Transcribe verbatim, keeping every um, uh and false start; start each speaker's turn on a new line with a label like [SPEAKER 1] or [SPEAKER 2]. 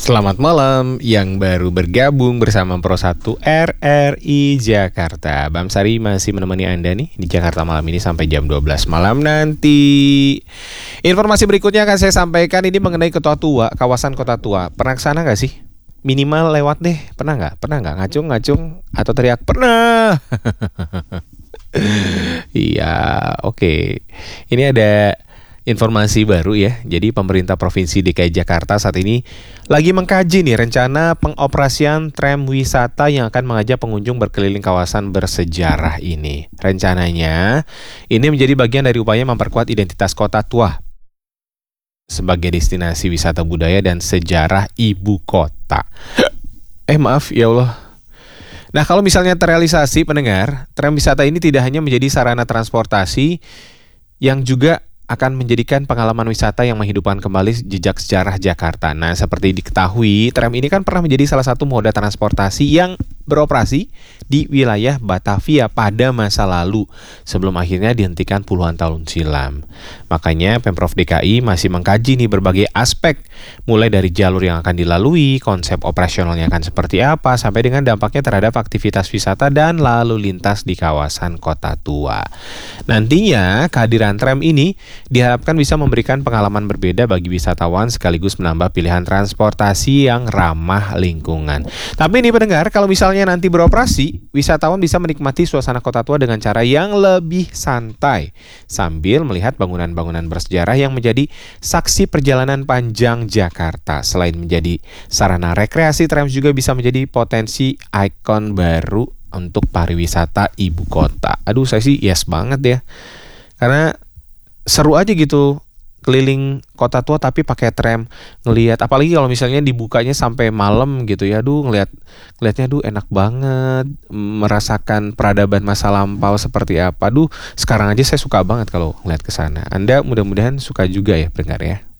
[SPEAKER 1] Selamat malam yang baru bergabung bersama Pro satu R R I Jakarta. Bam Sari masih menemani Anda nih di Jakarta malam ini sampai jam dua belas malam nanti. Informasi berikutnya akan saya sampaikan ini mengenai Kota Tua, kawasan Kota Tua. Pernah kesana gak sih? Minimal lewat deh, pernah nggak? Pernah nggak ngacung-ngacung atau teriak pernah? Iya, oke. Okay. Ini ada informasi baru ya. Jadi pemerintah Provinsi D K I Jakarta saat ini lagi mengkaji nih rencana pengoperasian tram wisata yang akan mengajak pengunjung berkeliling kawasan bersejarah ini. Rencananya ini menjadi bagian dari upaya memperkuat identitas Kota Tua sebagai destinasi wisata budaya dan sejarah ibu kota. Eh maaf ya Allah. Nah, kalau misalnya terrealisasi pendengar, tram wisata ini tidak hanya menjadi sarana transportasi yang juga akan menjadikan pengalaman wisata yang menghidupkan kembali jejak sejarah Jakarta. Nah, seperti diketahui, tram ini kan pernah menjadi salah satu moda transportasi yang beroperasi di wilayah Batavia pada masa lalu, sebelum akhirnya dihentikan puluhan tahun silam. Makanya Pemprov D K I masih mengkaji nih berbagai aspek, mulai dari jalur yang akan dilalui, konsep operasionalnya akan seperti apa, sampai dengan dampaknya terhadap aktivitas wisata dan lalu lintas di kawasan Kota Tua. Nantinya, kehadiran tram ini diharapkan bisa memberikan pengalaman berbeda bagi wisatawan sekaligus menambah pilihan transportasi yang ramah lingkungan. Tapi ini pendengar, kalau misalnya nanti beroperasi, wisatawan bisa menikmati suasana Kota Tua dengan cara yang lebih santai sambil melihat bangunan-bangunan bersejarah yang menjadi saksi perjalanan panjang Jakarta. Selain menjadi sarana rekreasi, tram juga bisa menjadi potensi ikon baru untuk pariwisata ibu kota. Aduh, saya sih yes banget ya. Karena seru aja gitu keliling Kota Tua tapi pakai tram, ngelihat apalagi kalau misalnya dibukanya sampai malam gitu ya. Aduh, ngelihat ngelihatnya aduh enak banget, merasakan peradaban masa lampau seperti apa. Aduh, sekarang aja saya suka banget kalau ngelihat ke sana. Anda mudah-mudahan suka juga ya pendengar ya.